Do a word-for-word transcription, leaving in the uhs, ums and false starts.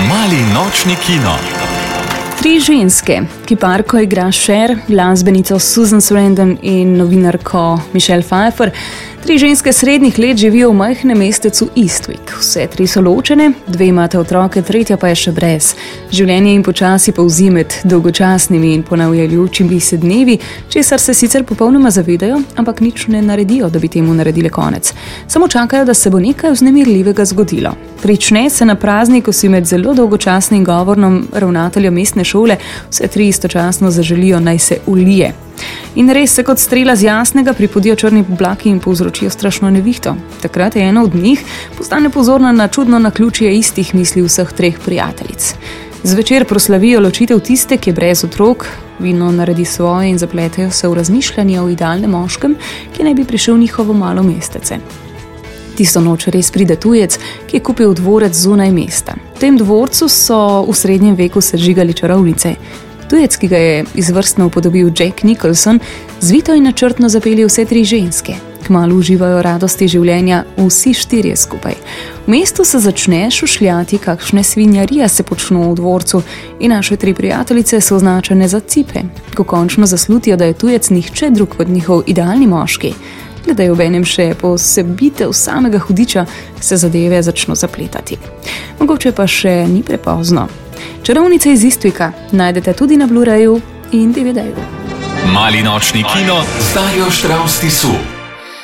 Mali nočni kino. Tri ženske, kiparko igra Cher, glasbenico Susan Sarandon in novinarko Michelle Pfeiffer. Tri ženske srednjih let živijo v majhnem mestecu Eastwick. Vse tri so ločene, dve imate otroke, tretja pa je še brez. Življenje jim počasi polzi med dolgočasnimi in ponavljajočimi se dnevi, česar se sicer popolnoma zavedajo, ampak nič ne naredijo, da bi temu naredile konec. Samo čakajo, da se bo nekaj vznemirljivega zgodilo. Prične se na praznik, ko si med zelo dolgočasnim govornom ravnatelja mestne šole vse tri istočasno zaželijo, naj se ulije. In res se kot strela z jasnega pripodijo črni oblaki in povzročijo strašno nevihto. Takrat je ena od njih postane pozorna na čudno naključje istih misli vseh treh prijateljic. Zvečer proslavijo ločitev tiste, ki je brez otrok, vino naredi svoje in zapletejo se v razmišljanje o idealnem moškem, ki naj bi prišel v njihovo malo mestece. Tisto noč res pride tujec, ki je kupil dvorec zunaj mesta. V tem dvorcu so v srednjem veku sežigali čarovnice. Tujec, ki ga je izvrstno upodobil Jack Nicholson, zvito in načrtno zapelje vse tri ženske. Kmalu uživajo radosti življenja vsi štirje skupaj. V mestu se začne šušljati, kakšne svinjarije se počno v dvorcu in naše tri prijateljice so označene za cipe. Ko končno zaslutijo, da je tujec nihče drug kot njihov idealni moški, gledajo obenem še posebitev samega hudiča, se zadeve začno zapletati. Mogoče pa še ni prepozno. Čarovnice iz Eastwicka najdete tudi na Blu-rayu in D V D-ju. Mali nočni kino z Darjo Štravs Tisu.